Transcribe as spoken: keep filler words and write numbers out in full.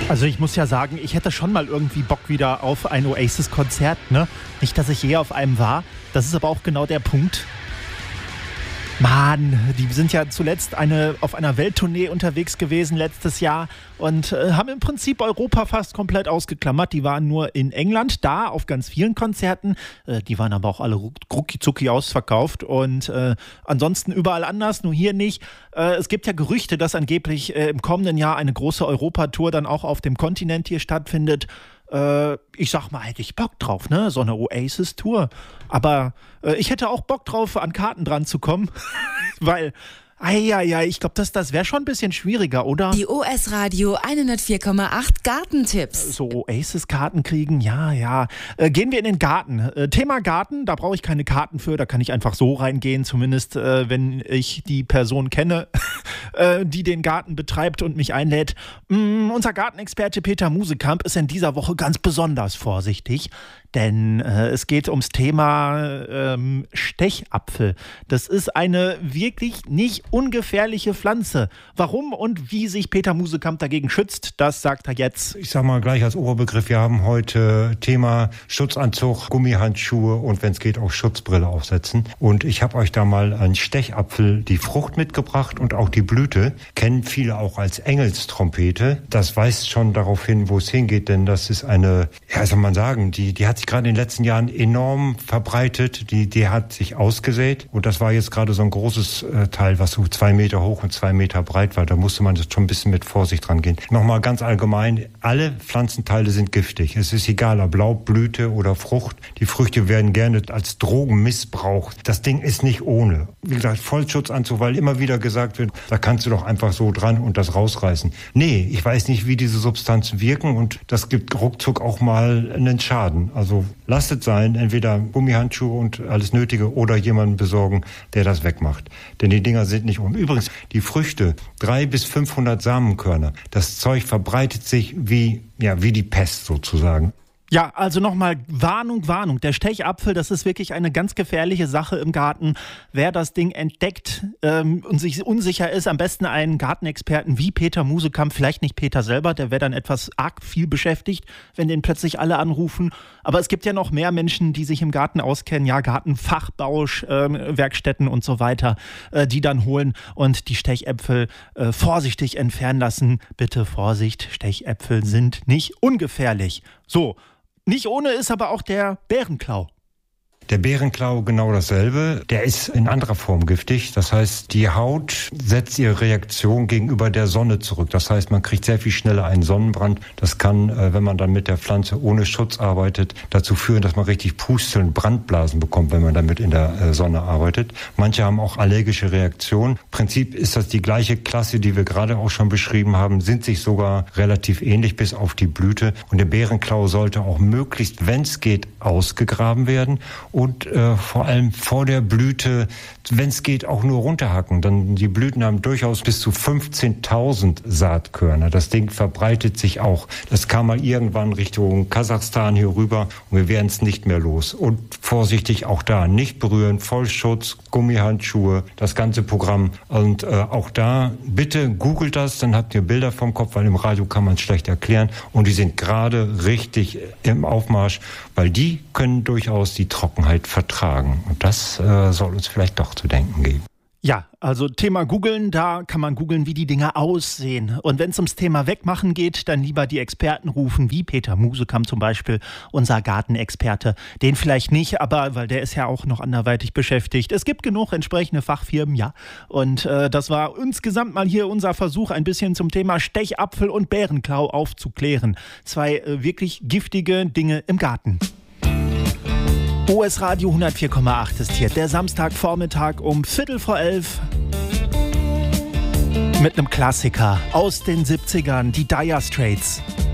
Also ich muss ja sagen, ich hätte schon mal irgendwie Bock wieder auf ein Oasis-Konzert, ne? Nicht, dass ich je auf einem war. Das ist aber auch genau der Punkt. Mann, die sind ja zuletzt eine, auf einer Welttournee unterwegs gewesen letztes Jahr und äh, haben im Prinzip Europa fast komplett ausgeklammert. Die waren nur in England da auf ganz vielen Konzerten. Äh, die waren aber auch alle rucki-zucki ausverkauft und äh, ansonsten überall anders, nur hier nicht. Äh, es gibt ja Gerüchte, dass angeblich äh, im kommenden Jahr eine große Europatour dann auch auf dem Kontinent hier stattfindet. Äh, ich sag mal, hätte ich Bock drauf, ne? So eine Oasis-Tour. Aber äh, ich hätte auch Bock drauf, an Karten dran zu kommen, weil, ja, ich glaube, das, das wäre schon ein bisschen schwieriger, oder? Die O S Radio hundertvier Komma acht Gartentipps. So Oasis-Karten kriegen, ja, ja. Äh, gehen wir in den Garten. Äh, Thema Garten, da brauche ich keine Karten für, da kann ich einfach so reingehen, zumindest äh, wenn ich die Person kenne, äh, die den Garten betreibt und mich einlädt. Mm, unser Gartenexperte Peter Musekamp ist in dieser Woche ganz besonders vorsichtig, denn äh, es geht ums Thema ähm, Stechapfel. Das ist eine wirklich nicht ungefährliche Pflanze. Warum und wie sich Peter Musekamp dagegen schützt, das sagt er jetzt. Ich sag mal gleich als Oberbegriff, wir haben heute Thema Schutzanzug, Gummihandschuhe und wenn es geht auch Schutzbrille aufsetzen. Und ich habe euch da mal einen Stechapfel, die Frucht mitgebracht und auch die Blüte. Kennen viele auch als Engelstrompete. Das weist schon darauf hin, wo es hingeht, denn das ist eine, ja, soll man sagen, die, die hat sich gerade in den letzten Jahren enorm verbreitet. Die, die hat sich ausgesät und das war jetzt gerade so ein großes äh, Teil, was so zwei Meter hoch und zwei Meter breit war. Da musste man jetzt schon ein bisschen mit Vorsicht rangehen. Nochmal ganz allgemein, alle Pflanzenteile sind giftig. Es ist egal, ob Laub, Blüte oder Frucht. Die Früchte werden gerne als Drogen missbraucht. Das Ding ist nicht ohne. Wie gesagt, Vollschutzanzug, weil immer wieder gesagt wird, da kannst du doch einfach so dran und das rausreißen. Nee, ich weiß nicht, wie diese Substanzen wirken und das gibt ruckzuck auch mal einen Schaden. Also lasst es sein, entweder Gummihandschuhe und alles Nötige oder jemanden besorgen, der das wegmacht. Denn die Dinger sind nicht um. Übrigens, die Früchte, drei bis fünfhundert Samenkörner. Das Zeug verbreitet sich wie, ja, wie die Pest sozusagen. Ja, also nochmal Warnung, Warnung. Der Stechapfel, das ist wirklich eine ganz gefährliche Sache im Garten. Wer das Ding entdeckt ähm, und sich unsicher ist, am besten einen Gartenexperten wie Peter Musekamp, vielleicht nicht Peter selber, der wäre dann etwas arg viel beschäftigt, wenn den plötzlich alle anrufen. Aber es gibt ja noch mehr Menschen, die sich im Garten auskennen, ja, Gartenfachbau, äh, Werkstätten und so weiter, äh, die dann holen und die Stechäpfel äh, vorsichtig entfernen lassen. Bitte Vorsicht, Stechäpfel sind nicht ungefährlich. So. Nicht ohne ist aber auch der Bärenklau. Der Bärenklau genau dasselbe. Der ist in anderer Form giftig. Das heißt, die Haut setzt ihre Reaktion gegenüber der Sonne zurück. Das heißt, man kriegt sehr viel schneller einen Sonnenbrand. Das kann, wenn man dann mit der Pflanze ohne Schutz arbeitet, dazu führen, dass man richtig Pusteln, Brandblasen bekommt, wenn man damit in der Sonne arbeitet. Manche haben auch allergische Reaktionen. Im Prinzip ist das die gleiche Klasse, die wir gerade auch schon beschrieben haben, sind sich sogar relativ ähnlich bis auf die Blüte. Und der Bärenklau sollte auch möglichst, wenn es geht, ausgegraben werden. Und äh, vor allem vor der Blüte, wenn es geht, auch nur runterhacken. Dann die Blüten haben durchaus bis zu fünfzehntausend Saatkörner. Das Ding verbreitet sich auch. Das kam mal irgendwann Richtung Kasachstan hier rüber und wir werden es nicht mehr los. Und vorsichtig auch da, nicht berühren, Vollschutz, Gummihandschuhe, das ganze Programm. Und äh, auch da, bitte googelt das, dann habt ihr Bilder vom Kopf, weil im Radio kann man es schlecht erklären. Und die sind gerade richtig im Aufmarsch, weil die können durchaus die Trockenheit vertragen. Und das äh, soll uns vielleicht doch zu denken geben. Ja, also Thema googeln, da kann man googeln, wie die Dinger aussehen. Und wenn es ums Thema Wegmachen geht, dann lieber die Experten rufen, wie Peter Musekamp zum Beispiel, unser Gartenexperte. Den vielleicht nicht, aber weil der ist ja auch noch anderweitig beschäftigt. Es gibt genug entsprechende Fachfirmen, ja. Und äh, das war insgesamt mal hier unser Versuch, ein bisschen zum Thema Stechapfel und Bärenklau aufzuklären. Zwei äh, wirklich giftige Dinge im Garten. O S Radio hundertvier Komma acht ist hier der Samstagvormittag um Viertel vor elf mit einem Klassiker aus den siebzigern, die Dire Straits.